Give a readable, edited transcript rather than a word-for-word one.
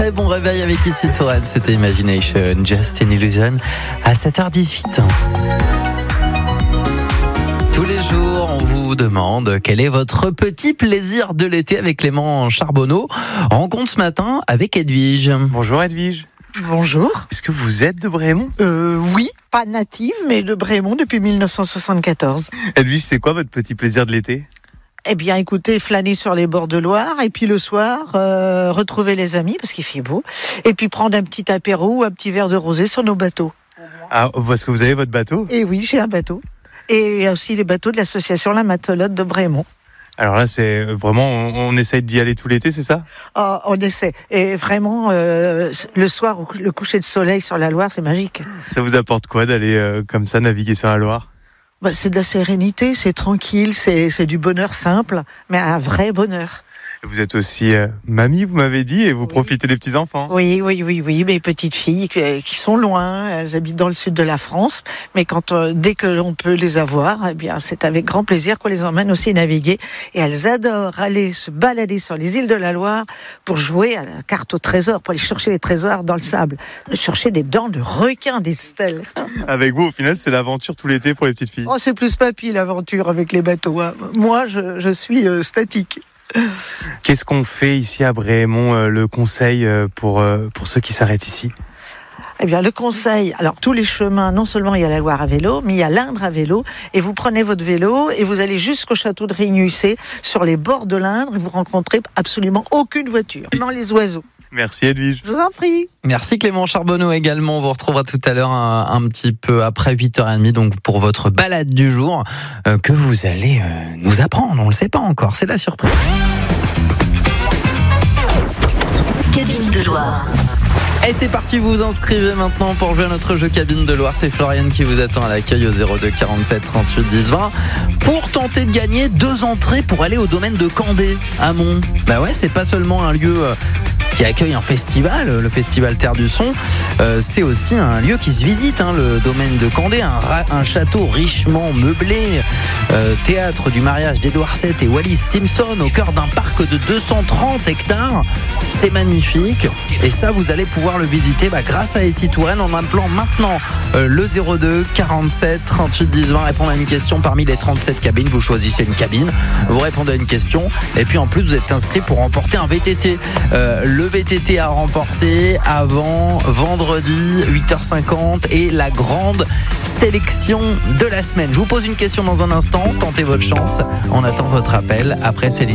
Très bon réveil avec ici Touraine, c'était Imagination, Just an Illusion à 7h18. Tous les jours, on vous demande quel est votre petit plaisir de l'été avec Clément Charbonneau. Rencontre ce matin avec Edwige. Bonjour Edwige. Bonjour. Est-ce que vous êtes de Brémont ? Oui, pas native, mais de Brémont depuis 1974. Edwige, c'est quoi votre petit plaisir de l'été ? Eh bien, écoutez, flâner sur les bords de Loire, et puis le soir, retrouver les amis, parce qu'il fait beau, et puis prendre un petit apéro ou un petit verre de rosé sur nos bateaux. Ah, parce que vous avez votre bateau ? Et oui, j'ai un bateau. Et aussi les bateaux de l'association La Matelote de Brémont. Alors là, c'est vraiment, on essaye d'y aller tout l'été, c'est ça ? On essaie. Et vraiment, le soir, le coucher de soleil sur la Loire, c'est magique. Ça vous apporte quoi d'aller comme ça naviguer sur la Loire ? C'est de la sérénité, c'est tranquille, c'est du bonheur simple, mais un vrai bonheur. Vous êtes aussi mamie, vous m'avez dit, et vous profitez des petits-enfants. Oui, mes petites filles qui sont loin, elles habitent dans le sud de la France, mais dès que l'on peut les avoir, eh bien, c'est avec grand plaisir qu'on les emmène aussi naviguer. Et elles adorent aller se balader sur les îles de la Loire pour jouer à la carte au trésor, pour aller chercher les trésors dans le sable, chercher des dents de requin, des stèles. Avec vous, au final, c'est l'aventure tout l'été pour les petites filles. Oh, c'est plus papy l'aventure avec les bateaux, hein. Moi, je suis statique. Qu'est-ce qu'on fait ici à Brémont, le conseil pour ceux qui s'arrêtent ici ? Eh bien, le conseil, alors tous les chemins, non seulement il y a la Loire à vélo, mais il y a l'Indre à vélo, et vous prenez votre vélo et vous allez jusqu'au château de Rignussé, sur les bords de l'Indre, et vous rencontrez absolument aucune voiture, dans les oiseaux. Merci Edwige. Je vous en prie. Merci Clément Charbonneau également. On vous retrouvera tout à l'heure un petit peu après 8h30 donc pour votre balade du jour que vous allez nous apprendre. On ne le sait pas encore, c'est la surprise. Cabine de Loire. Et c'est parti, vous vous inscrivez maintenant pour jouer à notre jeu Cabine de Loire. C'est Floriane qui vous attend à l'accueil au 02 47 38 10 20 pour tenter de gagner 2 entrées pour aller au domaine de Candé à Mont. Bah ouais, c'est pas seulement un lieu qui accueille un festival, le festival Terre du Son, c'est aussi un lieu qui se visite, le domaine de Candé, un château richement meublé, théâtre du mariage d'Édouard VII et Wallis Simpson au cœur d'un parc de 230 hectares. C'est magnifique et ça vous allez pouvoir le visiter grâce à SI Touraine en appelant maintenant le 02 47 38 10 20. Répondre à une question parmi les 37 cabines, vous choisissez une cabine, vous répondez à une question et puis en plus vous êtes inscrit pour remporter un VTT. Le VTT à remporter avant vendredi 8h50 et la grande sélection de la semaine. Je vous pose une question dans un instant, tentez votre chance, on attend votre appel après Céline.